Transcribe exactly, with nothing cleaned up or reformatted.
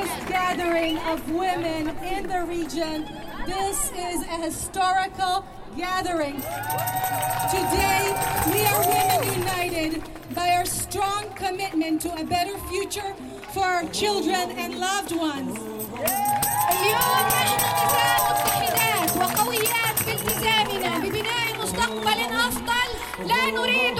largest gathering of women in the region. This is a historical gathering. Today, we are women united by our strong commitment to a better future for our children and loved ones.